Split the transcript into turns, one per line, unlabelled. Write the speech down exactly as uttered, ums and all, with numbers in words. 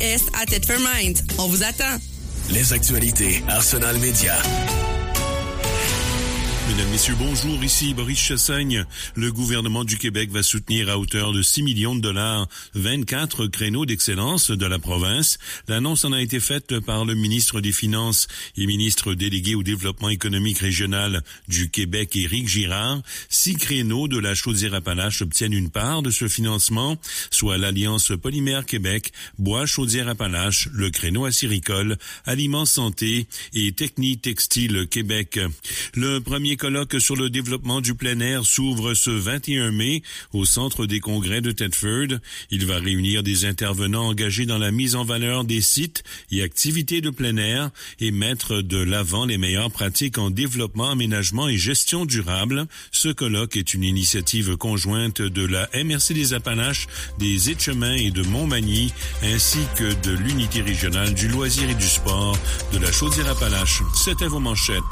S à Thetford Mines. On vous attend.
Les actualités Arsenal Média.
Mesdames, Messieurs, bonjour, ici Boris Chassagne. Le gouvernement du Québec va soutenir à hauteur de six millions de dollars vingt-quatre créneaux d'excellence de la province. L'annonce en a été faite par le ministre des Finances et ministre délégué au développement économique régional du Québec, Éric Girard. Six créneaux de la Chaudière-Appalaches obtiennent une part de ce financement, soit l'Alliance Polymère Québec, Bois Chaudière-Appalaches, le créneau acéricole, Aliments Santé et Techni Textile Québec. Le premier colloque sur le développement du plein air s'ouvre ce vingt et un mai au Centre des congrès de Thetford. Il va réunir des intervenants engagés dans la mise en valeur des sites et activités de plein air et mettre de l'avant les meilleures pratiques en développement, aménagement et gestion durable. Ce colloque est une initiative conjointe de la M R C des Appalaches, des Etchemins et de Montmagny, ainsi que de l'unité régionale du loisir et du sport de la Chaudière-Appalaches. C'était vos manchettes.